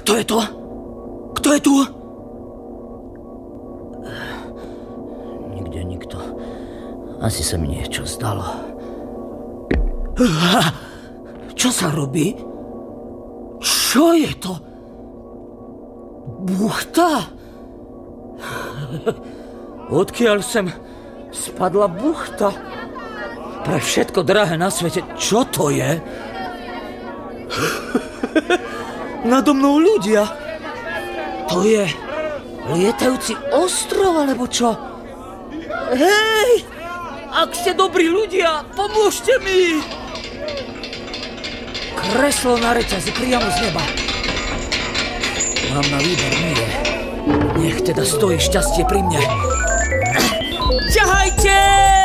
Kto je to? Kto je tu? Nikde nikto. Asi sa mi niečo zdalo. Čo sa robí? Čo je to? Buchta? Odkiaľ sem spadla buchta? Pre všetko drahé na svete, čo to je? Nado mnou ľudia. To je lietajúci ostrov, alebo čo? Hej! Ak ste dobrí ľudia, pomôžte mi! Kreslo na reťazi priamo z neba. Mám na výber nie. Nech teda stojí šťastie pri mne. Ťahajte!